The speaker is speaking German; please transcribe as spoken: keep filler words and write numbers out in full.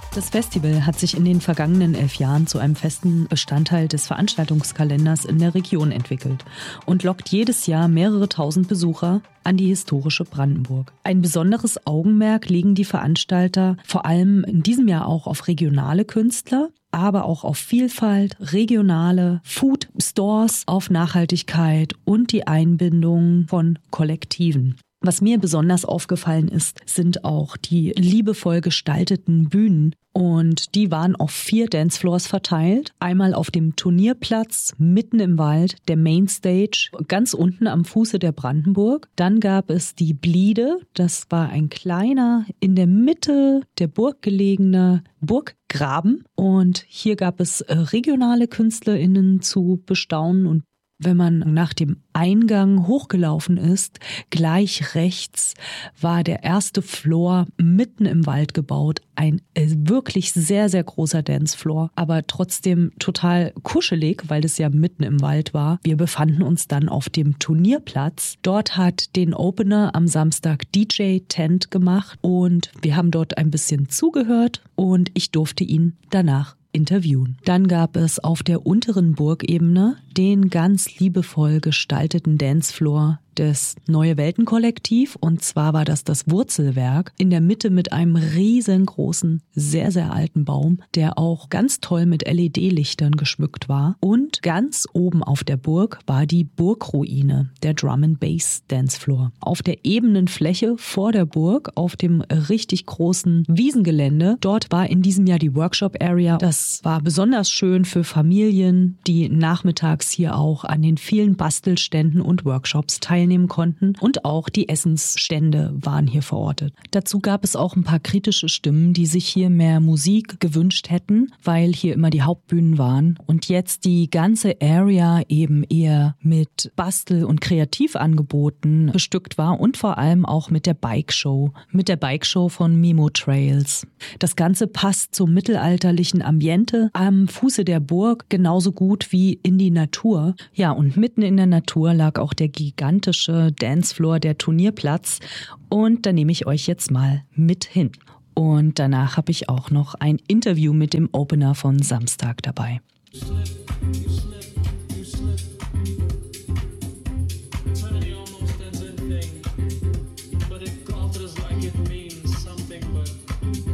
Das Festival hat sich in den vergangenen elf Jahren zu einem festen Bestandteil des Veranstaltungskalenders in der Region entwickelt und lockt jedes Jahr mehrere tausend Besucher an die historische Brandenburg. Ein besonderes Augenmerk legen die Veranstalter vor allem in diesem Jahr auch auf regionale Künstler, aber auch auf Vielfalt, regionale Food Stores, auf Nachhaltigkeit und die Einbindung von Kollektiven. Was mir besonders aufgefallen ist, sind auch die liebevoll gestalteten Bühnen. Und die waren auf vier Dancefloors verteilt. Einmal auf dem Turnierplatz, mitten im Wald, der Mainstage, ganz unten am Fuße der Brandenburg. Dann gab es die Bliede, das war ein kleiner, in der Mitte der Burg gelegener Burggraben. Und hier gab es regionale KünstlerInnen zu bestaunen. Und wenn man nach dem Eingang hochgelaufen ist, gleich rechts war der erste Floor mitten im Wald gebaut. Ein wirklich sehr, sehr großer Dancefloor, aber trotzdem total kuschelig, weil es ja mitten im Wald war. Wir befanden uns dann auf dem Turnierplatz. Dort hat den Opener am Samstag D J Tent gemacht und wir haben dort ein bisschen zugehört und ich durfte ihn danach interviewen. Dann gab es auf der unteren Burgebene den ganz liebevoll gestalteten Dancefloor des Neue Welten Kollektiv, und zwar war das das Wurzelwerk in der Mitte mit einem riesengroßen, sehr, sehr alten Baum, der auch ganz toll mit L E D-Lichtern geschmückt war. Und ganz oben auf der Burg war die Burgruine, der Drum and Bass Dancefloor. Auf der ebenen Fläche vor der Burg, auf dem richtig großen Wiesengelände, dort war in diesem Jahr die Workshop Area. Das war besonders schön für Familien, die nachmittags hier auch an den vielen Bastelständen und Workshops teilnehmen konnten, und auch die Essensstände waren hier verortet. Dazu gab es auch ein paar kritische Stimmen, die sich hier mehr Musik gewünscht hätten, weil hier immer die Hauptbühnen waren und jetzt die ganze Area eben eher mit Bastel- und Kreativangeboten bestückt war und vor allem auch mit der Bike-Show, mit der Bike-Show von Mimo Trails. Das Ganze passt zum mittelalterlichen Ambiente am Fuße der Burg genauso gut wie in die Natur. Ja, und mitten in der Natur lag auch der gigantische Dancefloor, der Turnierplatz, und da nehme ich euch jetzt mal mit hin. Und danach habe ich auch noch ein Interview mit dem Opener von Samstag dabei.